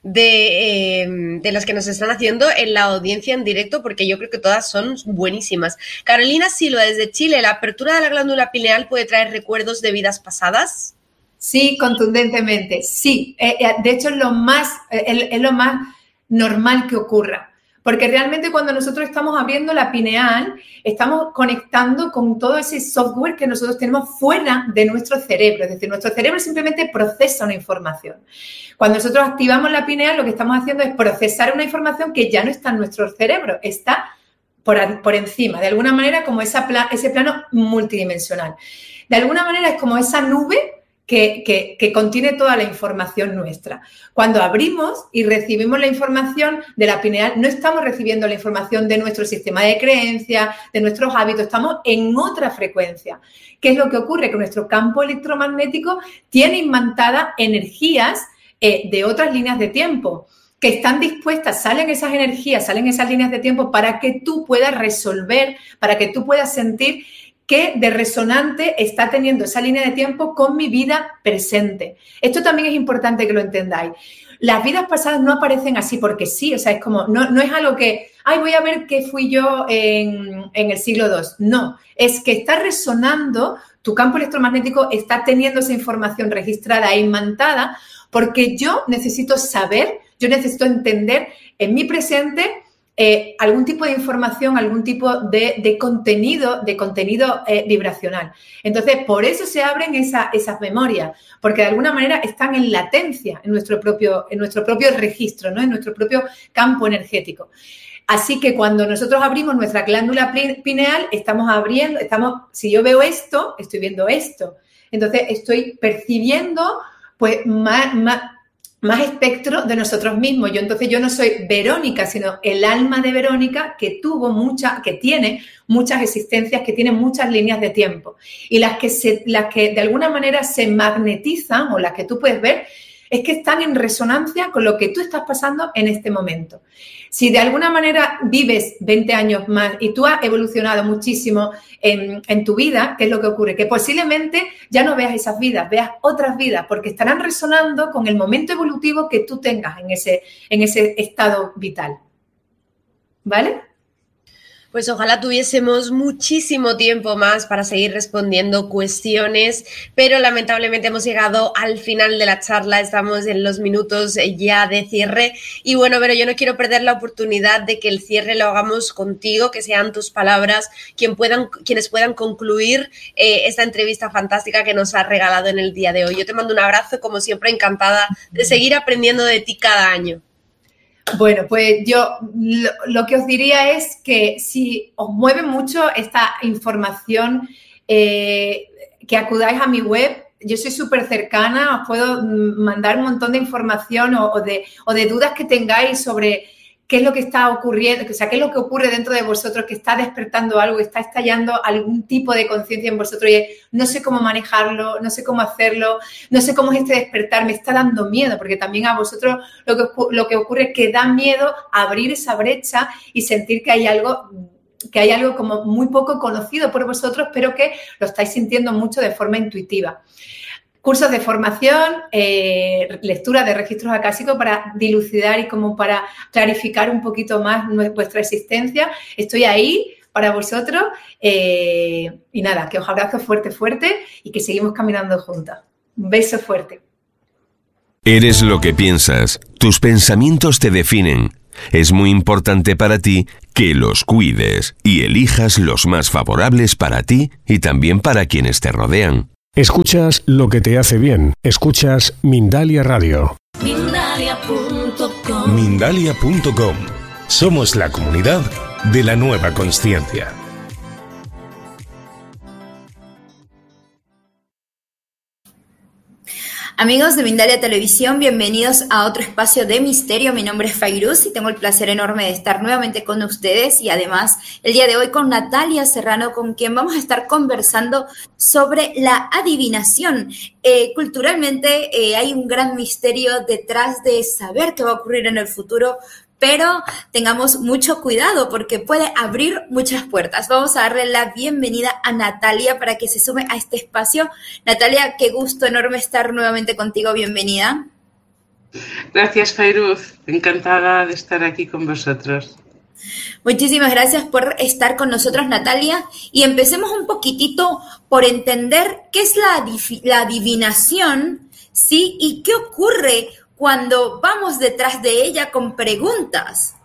de, eh, de las que nos están haciendo en la audiencia en directo, porque yo creo que todas son buenísimas. Carolina Silva, desde Chile, ¿la apertura de la glándula pineal puede traer recuerdos de vidas pasadas? Sí, contundentemente, sí. Eh, eh, de hecho, es lo más, eh, es lo más normal que ocurra. Porque realmente cuando nosotros estamos abriendo la pineal, estamos conectando con todo ese software que nosotros tenemos fuera de nuestro cerebro. Es decir, nuestro cerebro simplemente procesa una información. Cuando nosotros activamos la pineal, lo que estamos haciendo es procesar una información que ya no está en nuestro cerebro, está por, por encima, de alguna manera como esa pla, ese plano multidimensional. De alguna manera es como esa nube Que, que, que contiene toda la información nuestra. Cuando abrimos y recibimos la información de la pineal, no estamos recibiendo la información de nuestro sistema de creencias, de nuestros hábitos, estamos en otra frecuencia. ¿Qué es lo que ocurre? Que nuestro campo electromagnético tiene imantadas energías eh, de otras líneas de tiempo que están dispuestas, salen esas energías, salen esas líneas de tiempo para que tú puedas resolver, para que tú puedas sentir qué de resonante está teniendo esa línea de tiempo con mi vida presente. Esto también es importante que lo entendáis. Las vidas pasadas no aparecen así porque sí, o sea, es como, no, no es algo que, ay, voy a ver qué fui yo en, en el siglo dos. No, es que está resonando, tu campo electromagnético está teniendo esa información registrada e imantada porque yo necesito saber, yo necesito entender en mi presente Eh, algún tipo de información, algún tipo de, de contenido, de contenido eh, vibracional. Entonces, por eso se abren esa, esas memorias, porque de alguna manera están en latencia en nuestro propio, en nuestro propio registro, ¿no? En nuestro propio campo energético. Así que cuando nosotros abrimos nuestra glándula pineal, estamos abriendo, estamos, si yo veo esto, estoy viendo esto. Entonces, estoy percibiendo, pues, más, más más espectro de nosotros mismos. Yo entonces yo no soy Verónica, sino el alma de Verónica que tuvo muchas, que tiene muchas existencias, que tiene muchas líneas de tiempo. Y las que, se, las que de alguna manera se magnetizan o las que tú puedes ver es que están en resonancia con lo que tú estás pasando en este momento. Si de alguna manera vives veinte años más y tú has evolucionado muchísimo en, en tu vida, ¿qué es lo que ocurre? Que posiblemente ya no veas esas vidas, veas otras vidas, porque estarán resonando con el momento evolutivo que tú tengas en ese, en ese estado vital. ¿Vale? Pues ojalá tuviésemos muchísimo tiempo más para seguir respondiendo cuestiones, pero lamentablemente hemos llegado al final de la charla, estamos en los minutos ya de cierre y bueno, pero yo no quiero perder la oportunidad de que el cierre lo hagamos contigo, que sean tus palabras quien puedan, quienes puedan concluir eh, esta entrevista fantástica que nos has regalado en el día de hoy. Yo te mando un abrazo, como siempre, encantada de seguir aprendiendo de ti cada año. Bueno, pues yo lo, lo que os diría es que si os mueve mucho esta información, eh, que acudáis a mi web. Yo soy súper cercana, os puedo mandar un montón de información o, o, de, o de dudas que tengáis sobre qué es lo que está ocurriendo, o sea, qué es lo que ocurre dentro de vosotros, que está despertando algo, que está estallando algún tipo de conciencia en vosotros y no sé cómo manejarlo, no sé cómo hacerlo, no sé cómo es este despertar, me está dando miedo, porque también a vosotros lo que, lo que ocurre es que da miedo abrir esa brecha y sentir que hay algo... que hay algo como muy poco conocido por vosotros, pero que lo estáis sintiendo mucho de forma intuitiva. Cursos de formación, eh, lectura de registros acásicos para dilucidar y como para clarificar un poquito más vuestra existencia. Estoy ahí para vosotros eh, y nada, que os abrazo fuerte, fuerte y que seguimos caminando juntas. Un beso fuerte. Eres lo que piensas, tus pensamientos te definen. Es muy importante para ti que los cuides y elijas los más favorables para ti y también para quienes te rodean. Escuchas lo que te hace bien. Escuchas Mindalia Radio. Mindalia punto com. Mindalia punto com. Somos la comunidad de la nueva consciencia. Amigos de Mindalia Televisión, bienvenidos a otro espacio de misterio. Mi nombre es Fairuz y tengo el placer enorme de estar nuevamente con ustedes y además el día de hoy con Natalia Serrano, con quien vamos a estar conversando sobre la adivinación. Eh, culturalmente eh, hay un gran misterio detrás de saber qué va a ocurrir en el futuro, pero tengamos mucho cuidado porque puede abrir muchas puertas. Vamos a darle la bienvenida a Natalia para que se sume a este espacio. Natalia, qué gusto enorme estar nuevamente contigo. Bienvenida. Gracias, Fairuz. Encantada de estar aquí con vosotros. Muchísimas gracias por estar con nosotros, Natalia. Y empecemos un poquitito por entender qué es la, la adivinación, ¿sí? Y qué ocurre cuando vamos detrás de ella con preguntas.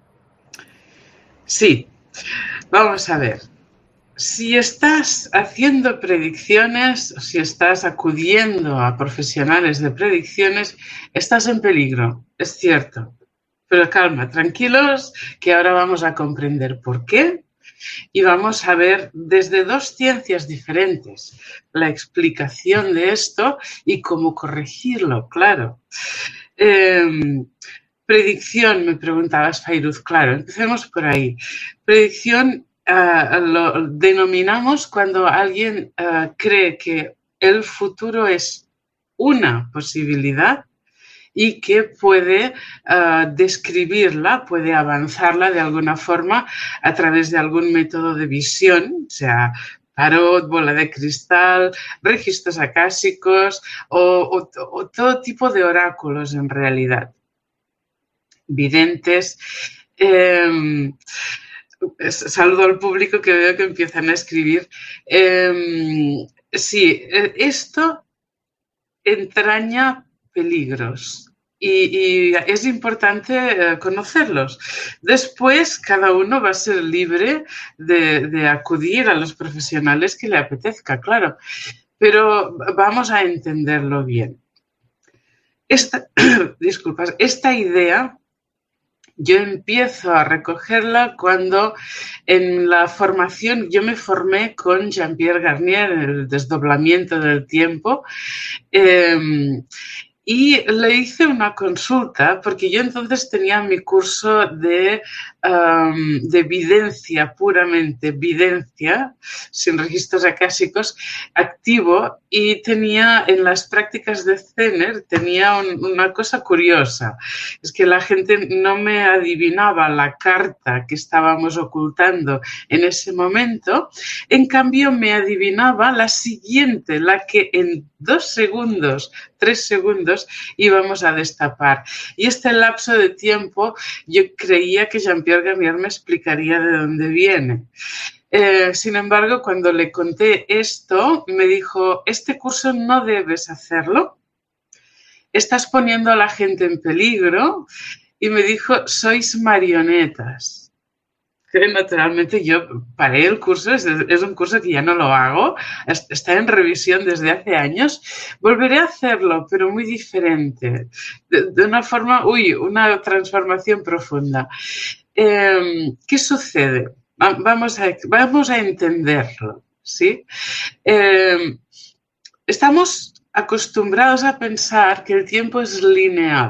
Sí, vamos a ver. Si estás haciendo predicciones, si estás acudiendo a profesionales de predicciones, estás en peligro, es cierto. Pero calma, tranquilos, que ahora vamos a comprender por qué y vamos a ver desde dos ciencias diferentes la explicación de esto y cómo corregirlo, claro. Eh, predicción, me preguntabas, Fairuz, claro, empecemos por ahí. Predicción uh, lo denominamos cuando alguien uh, cree que el futuro es una posibilidad y que puede uh, describirla, puede avanzarla de alguna forma a través de algún método de visión, o sea, tarot, bola de cristal, registros acásicos o, o, o todo tipo de oráculos en realidad. Videntes. Eh, saludo al público que veo que empiezan a escribir. Eh, sí, esto entraña peligros. Y, y es importante eh, conocerlos. Después, cada uno va a ser libre de, de acudir a los profesionales que le apetezca, claro. Pero vamos a entenderlo bien. Esta, disculpas, esta idea yo empiezo a recogerla cuando en la formación, yo me formé con Jean-Pierre Garnier en el desdoblamiento del tiempo. Eh, Y le hice una consulta porque yo entonces tenía mi curso de, um, de videncia, puramente videncia, sin registros acásicos, activo, y tenía en las prácticas de Zener, tenía un, una cosa curiosa, es que la gente no me adivinaba la carta que estábamos ocultando en ese momento, en cambio me adivinaba la siguiente, la que en dos segundos, tres segundos, íbamos a destapar. Y este lapso de tiempo yo creía que Jean-Pierre Garnier me explicaría de dónde viene. Eh, sin embargo, cuando le conté esto, me dijo, este curso no debes hacerlo, estás poniendo a la gente en peligro, y me dijo, sois marionetas. Que naturalmente yo paré el curso, es, es un curso que ya no lo hago, está en revisión desde hace años, volveré a hacerlo, pero muy diferente, de, de una forma, uy, una transformación profunda. Eh, ¿Qué sucede? Vamos a, vamos a entenderlo, ¿sí? Eh, estamos acostumbrados a pensar que el tiempo es lineal.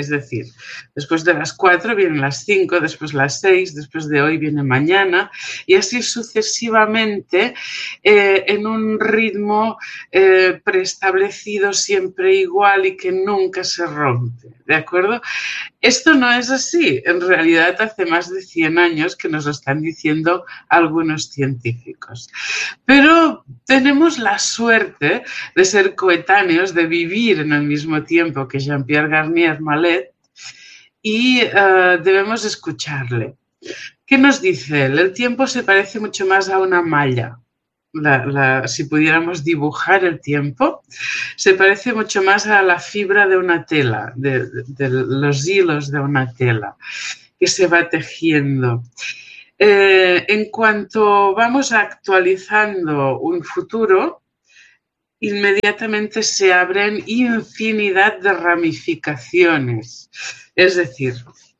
Es decir, después de las cuatro vienen las cinco, después las seis, después de hoy viene mañana y así sucesivamente eh, en un ritmo eh, preestablecido siempre igual y que nunca se rompe, ¿de acuerdo? Esto no es así. En realidad hace más de cien años que nos lo están diciendo algunos científicos. Pero tenemos la suerte de ser coetáneos, de vivir en el mismo tiempo que Jean-Pierre Garnier Mallet y uh, debemos escucharle. ¿Qué nos dice él? El tiempo se parece mucho más a una malla. La, la, si pudiéramos dibujar el tiempo, se parece mucho más a la fibra de una tela, de, de, de los hilos de una tela que se va tejiendo. Eh, en cuanto vamos actualizando un futuro, inmediatamente se abren infinidad de ramificaciones. Es decir,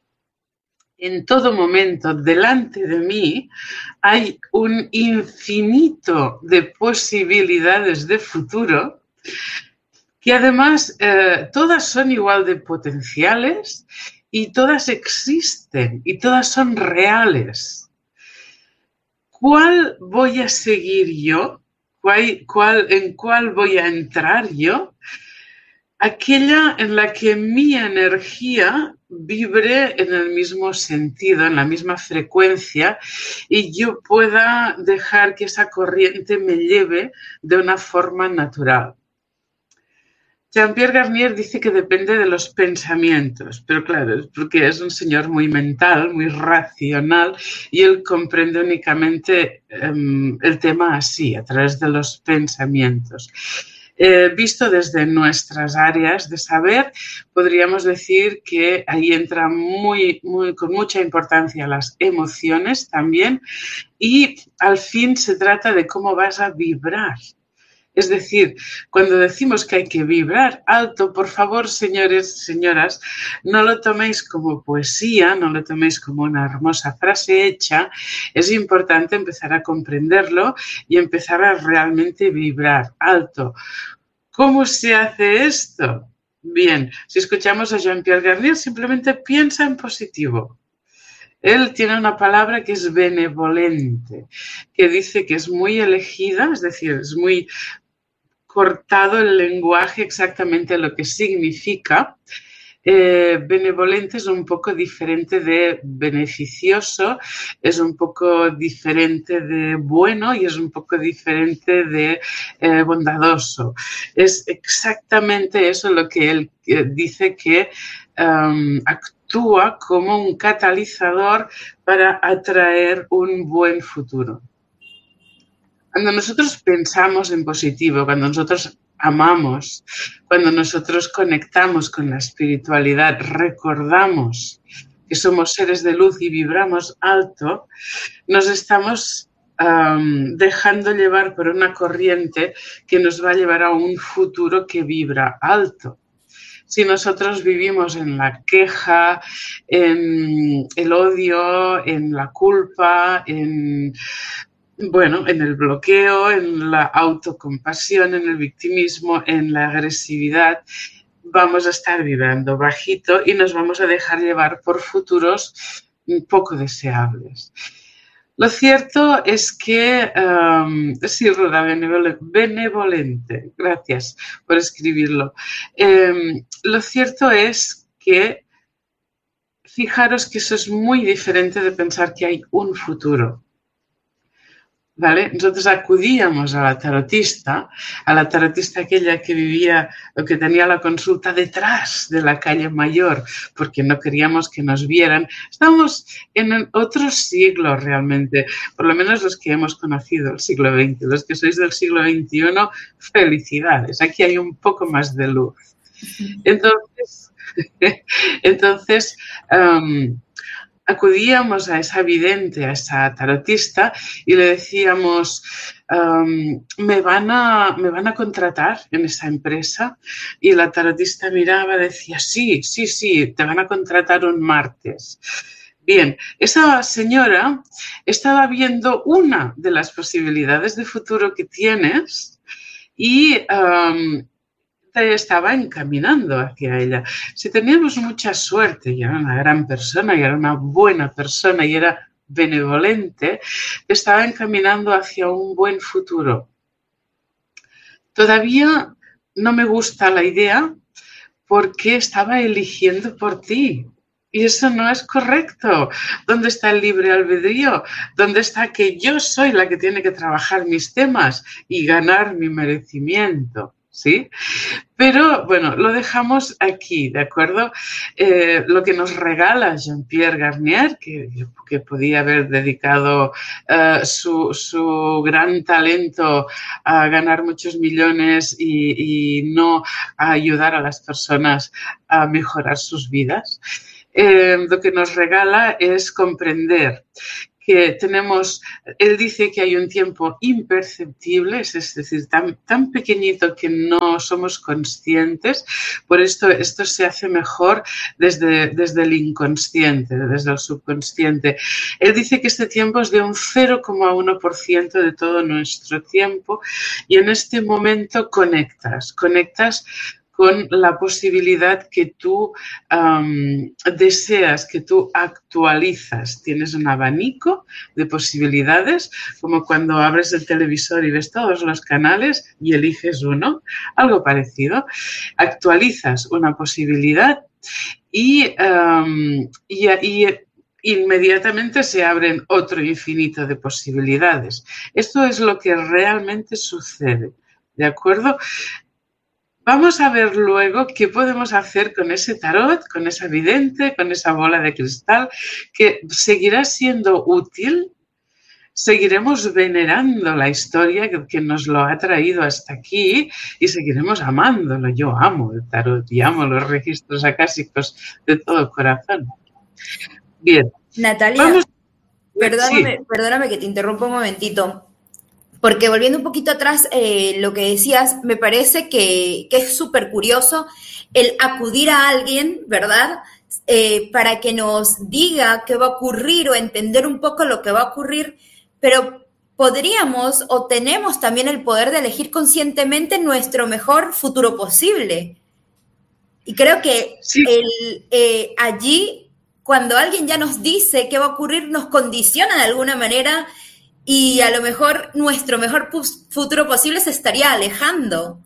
en todo momento, delante de mí, hay un infinito de posibilidades de futuro que además eh, todas son igual de potenciales y todas existen y todas son reales. ¿Cuál voy a seguir yo? ¿Cuál, cuál, ¿En cuál voy a entrar yo? Aquella en la que mi energía vibre en el mismo sentido, en la misma frecuencia y yo pueda dejar que esa corriente me lleve de una forma natural. Jean-Pierre Garnier dice que depende de los pensamientos, pero claro, es porque es un señor muy mental, muy racional y él comprende únicamente um, el tema así, a través de los pensamientos. Eh, visto desde nuestras áreas de saber, podríamos decir que ahí entran muy, muy, con mucha importancia las emociones también y al fin se trata de cómo vas a vibrar. Es decir, cuando decimos que hay que vibrar alto, por favor, señores, señoras, no lo toméis como poesía, no lo toméis como una hermosa frase hecha. Es importante empezar a comprenderlo y empezar a realmente vibrar alto. ¿Cómo se hace esto? Bien, si escuchamos a Jean-Pierre Garnier, simplemente piensa en positivo. Él tiene una palabra que es benevolente, que dice que es muy elegida, es decir, es muy cortado el lenguaje exactamente lo que significa. Eh, benevolente es un poco diferente de beneficioso, es un poco diferente de bueno y es un poco diferente de eh, bondadoso. Es exactamente eso lo que él eh, dice que um, actúa como un catalizador para atraer un buen futuro. Cuando nosotros pensamos en positivo, cuando nosotros amamos, cuando nosotros conectamos con la espiritualidad, recordamos que somos seres de luz y vibramos alto, nos estamos um, dejando llevar por una corriente que nos va a llevar a un futuro que vibra alto. Si nosotros vivimos en la queja, en el odio, en la culpa, en... Bueno, en el bloqueo, en la autocompasión, en el victimismo, en la agresividad, vamos a estar vibrando bajito y nos vamos a dejar llevar por futuros poco deseables. Lo cierto es que, um, sí, Roda, benevolente, gracias por escribirlo. Um, lo cierto es que, fijaros que eso es muy diferente de pensar que hay un futuro. ¿Vale? Nosotros acudíamos a la tarotista, a la tarotista aquella que vivía o que tenía la consulta detrás de la calle Mayor, porque no queríamos que nos vieran. Estamos en otro siglo realmente, por lo menos los que hemos conocido el siglo veinte. Los que sois del siglo veintiuno, felicidades, aquí hay un poco más de luz. Entonces, entonces um, acudíamos a esa vidente, a esa tarotista y le decíamos, um, ¿me van a, ¿me van a contratar en esa empresa? Y la tarotista miraba y decía, sí, sí, sí, te van a contratar un martes. Bien, esa señora estaba viendo una de las posibilidades de futuro que tienes y um, te estaba encaminando hacia ella. Si teníamos mucha suerte y era una gran persona y era una buena persona y era benevolente, te estaba encaminando hacia un buen futuro. Todavía no me gusta la idea porque estaba eligiendo por ti. Y eso no es correcto. ¿Dónde está el libre albedrío? ¿Dónde está que yo soy la que tiene que trabajar mis temas y ganar mi merecimiento? ¿Sí? Pero, bueno, lo dejamos aquí, ¿de acuerdo? Eh, lo que nos regala Jean-Pierre Garnier, que, que podía haber dedicado uh, su, su gran talento a ganar muchos millones y, y no a ayudar a las personas a mejorar sus vidas, eh, lo que nos regala es comprender que tenemos, él dice que hay un tiempo imperceptible, es decir, tan, tan pequeñito que no somos conscientes, por esto esto se hace mejor desde, desde el inconsciente, desde el subconsciente. Él dice que este tiempo es de un cero coma uno por ciento de todo nuestro tiempo y en este momento conectas, conectas con la posibilidad que tú um, deseas, que tú actualizas. Tienes un abanico de posibilidades, como cuando abres el televisor y ves todos los canales y eliges uno, algo parecido. Actualizas una posibilidad y, um, y, y inmediatamente se abren otro infinito de posibilidades. Esto es lo que realmente sucede, ¿de acuerdo? Vamos a ver luego qué podemos hacer con ese tarot, con esa vidente, con esa bola de cristal, que seguirá siendo útil. Seguiremos venerando la historia que, que nos lo ha traído hasta aquí y seguiremos amándolo. Yo amo el tarot y amo los registros acásicos de todo corazón. Bien. Natalia, Vamos... perdóname, sí. perdóname que te interrumpa un momentito. Porque volviendo un poquito atrás, eh, lo que decías, me parece que, que es súper curioso el acudir a alguien, ¿verdad? Eh, para que nos diga qué va a ocurrir o entender un poco lo que va a ocurrir, pero podríamos o tenemos también el poder de elegir conscientemente nuestro mejor futuro posible. Y creo que sí. el, eh, allí, cuando alguien ya nos dice qué va a ocurrir, nos condiciona de alguna manera. Y a lo mejor nuestro mejor futuro posible se estaría alejando.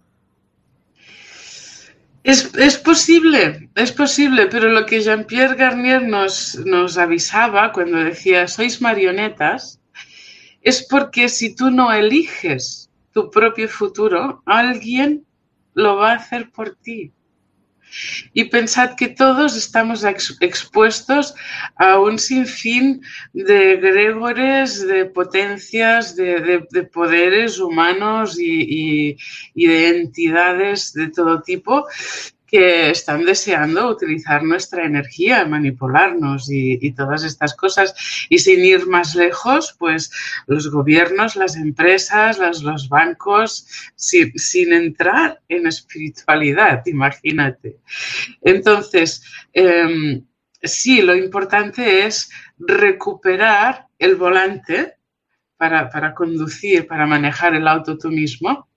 Es, es posible, es posible, pero lo que Jean-Pierre Garnier nos, nos avisaba cuando decía sois marionetas, es porque si tú no eliges tu propio futuro, alguien lo va a hacer por ti. Y pensad que todos estamos ex- expuestos a un sinfín de egregores, de potencias, de, de, de poderes humanos y, y, y de entidades de todo tipo que están deseando utilizar nuestra energía, manipularnos y, y todas estas cosas. Y sin ir más lejos, pues los gobiernos, las empresas, las, los bancos, sin, sin entrar en espiritualidad, imagínate. Entonces, eh, sí, lo importante es recuperar el volante para, para conducir, para manejar el auto tú mismo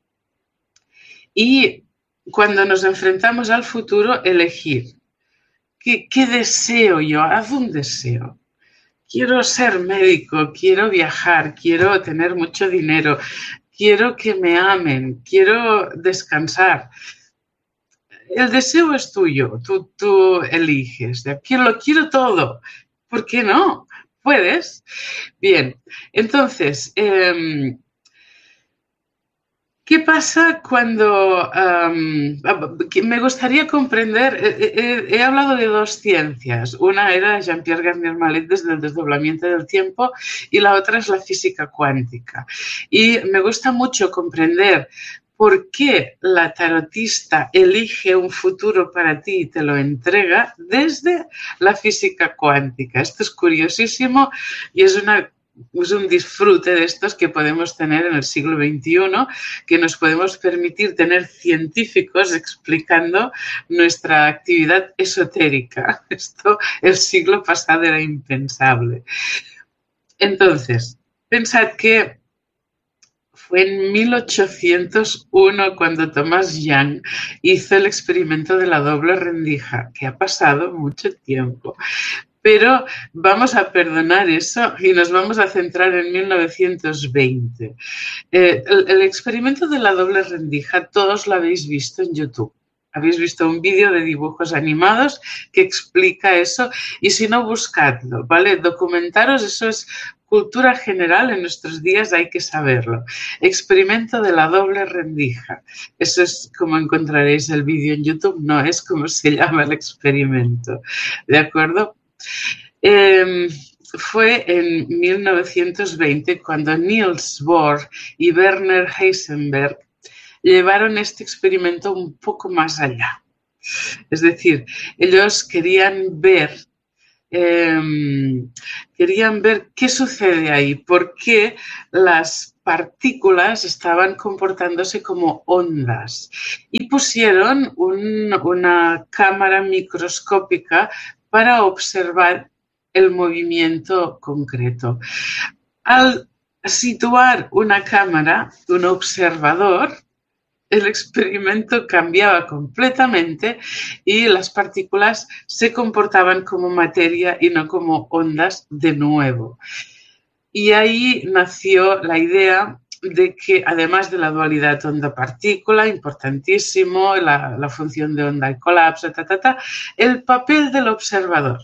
y cuando nos enfrentamos al futuro, elegir. ¿Qué, qué deseo yo? Haz un deseo. Quiero ser médico, quiero viajar, quiero tener mucho dinero, quiero que me amen, quiero descansar. El deseo es tuyo, tú, tú eliges. Quiero, lo quiero todo. ¿Por qué no? ¿Puedes? Bien, entonces... Eh, ¿qué pasa cuando um, me gustaría comprender? He, he, he hablado de dos ciencias. Una era Jean-Pierre Garnier Mallet desde el desdoblamiento del tiempo y la otra es la física cuántica. Y me gusta mucho comprender por qué la tarotista elige un futuro para ti y te lo entrega desde la física cuántica. Esto es curiosísimo y es una... es un disfrute de estos que podemos tener en el siglo veintiuno, que nos podemos permitir tener científicos explicando nuestra actividad esotérica. Esto el siglo pasado era impensable. Entonces, pensad que Fue en mil ochocientos uno cuando Thomas Young hizo el experimento de la doble rendija, que ha pasado mucho tiempo. Pero vamos a perdonar eso y nos vamos a centrar en mil novecientos veinte. Eh, el, el experimento de la doble rendija todos lo habéis visto en YouTube. Habéis visto un vídeo de dibujos animados que explica eso y si no, buscadlo, ¿vale? Documentaros, eso es cultura general, en nuestros días hay que saberlo. Experimento de la doble rendija. Eso es como encontraréis el vídeo en YouTube, no es como se llama el experimento, ¿de acuerdo? Eh, fue en mil novecientos veinte cuando Niels Bohr y Werner Heisenberg llevaron este experimento un poco más allá. Es decir, ellos querían ver Eh, querían ver qué sucede ahí, por qué las partículas estaban comportándose como ondas y pusieron un, una cámara microscópica para observar el movimiento concreto. Al situar una cámara, un observador, el experimento cambiaba completamente y las partículas se comportaban como materia y no como ondas de nuevo. Y ahí nació la idea de que, además de la dualidad onda-partícula, importantísimo, la, la función de onda y colapso, ta, ta, ta, el papel del observador.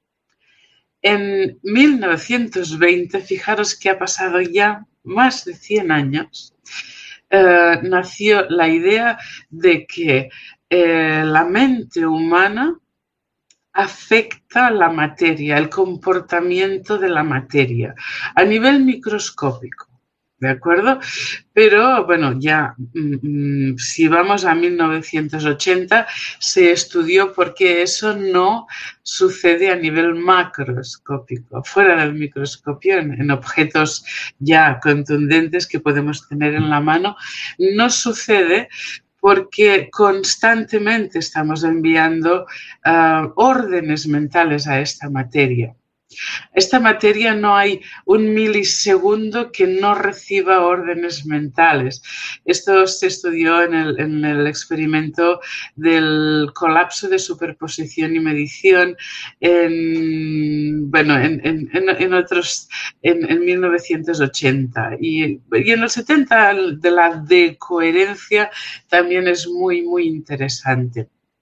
En mil novecientos veinte, fijaros que ha pasado ya más de cien años, Eh, nació la idea de que eh, la mente humana afecta la materia, el comportamiento de la materia a nivel microscópico, ¿de acuerdo? Pero, bueno, ya mmm, si vamos a mil novecientos ochenta, se estudió por qué eso no sucede a nivel macroscópico, fuera del microscopio, en, en objetos ya contundentes que podemos tener en la mano, no sucede porque constantemente estamos enviando uh, órdenes mentales a esta materia. Esta materia no hay un milisegundo que no reciba órdenes mentales. Esto se estudió en el, en el experimento del colapso de superposición y medición en, bueno, en, en, en otros, en, en mil novecientos ochenta. Y, y en los setenta de la decoherencia también es muy, muy interesante.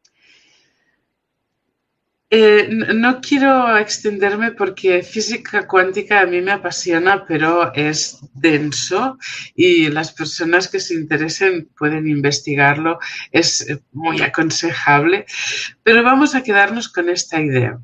Eh, no quiero extenderme porque física cuántica a mí me apasiona, pero es denso y las personas que se interesen pueden investigarlo, es muy aconsejable, pero vamos a quedarnos con esta idea.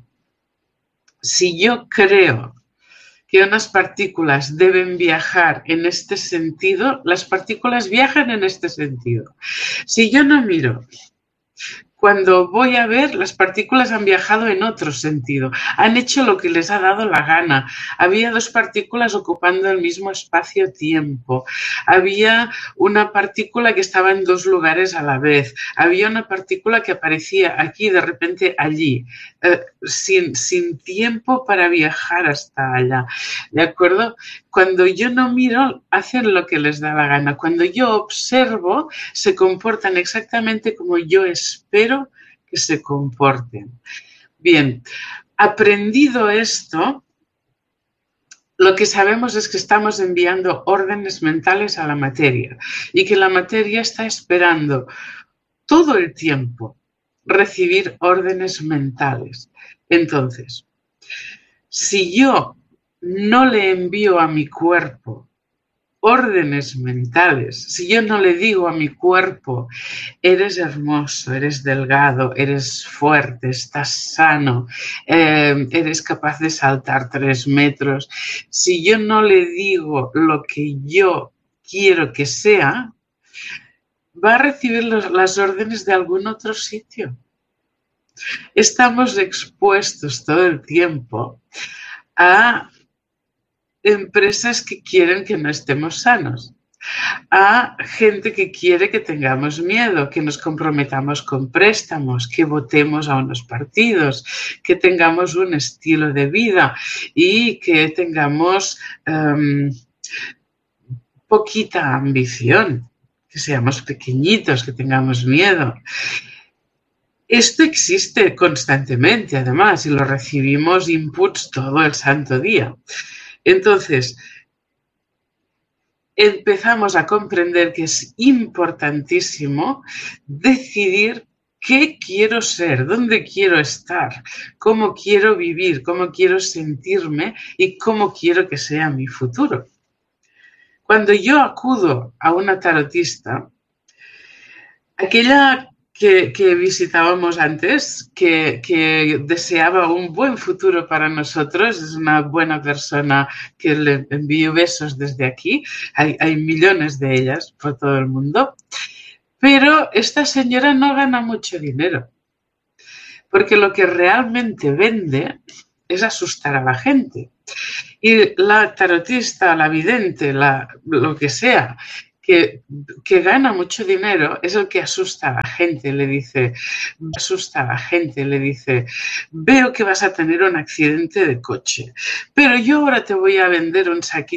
Si yo creo que unas partículas deben viajar en este sentido, las partículas viajan en este sentido. Si yo no miro, cuando voy a ver, las partículas han viajado en otro sentido, han hecho lo que les ha dado la gana. Había dos partículas ocupando el mismo espacio-tiempo. Había una partícula que estaba en dos lugares a la vez. Había una partícula que aparecía aquí, de repente allí, eh, sin, sin tiempo para viajar hasta allá. ¿De acuerdo? Cuando yo no miro, hacen lo que les da la gana. Cuando yo observo, se comportan exactamente como yo espero que se comporten. Bien, aprendido esto, lo que sabemos es que estamos enviando órdenes mentales a la materia y que la materia está esperando todo el tiempo recibir órdenes mentales. Entonces, si yo no le envío a mi cuerpo órdenes mentales, si yo no le digo a mi cuerpo, eres hermoso, eres delgado, eres fuerte, estás sano, eh, eres capaz de saltar tres metros, si yo no le digo lo que yo quiero que sea, va a recibir los, las órdenes de algún otro sitio. Estamos expuestos todo el tiempo a empresas que quieren que no estemos sanos, a gente que quiere que tengamos miedo, que nos comprometamos con préstamos, que votemos a unos partidos, que tengamos un estilo de vida y que tengamos um, poquita ambición, que seamos pequeñitos, que tengamos miedo. Esto existe constantemente, además, y lo recibimos inputs todo el santo día. Entonces, empezamos a comprender que es importantísimo decidir qué quiero ser, dónde quiero estar, cómo quiero vivir, cómo quiero sentirme y cómo quiero que sea mi futuro. Cuando yo acudo a una tarotista, aquella que, que visitábamos antes, que, que deseaba un buen futuro para nosotros, es una buena persona que le envío besos desde aquí, hay, hay millones de ellas por todo el mundo, pero esta señora no gana mucho dinero, porque lo que realmente vende es asustar a la gente. Y la tarotista, la vidente, la, lo que sea, que, que gana mucho dinero, es el que asusta a la gente, le dice, asusta a la gente, le dice, veo que vas a tener un accidente de coche, pero yo ahora te voy a vender un saquito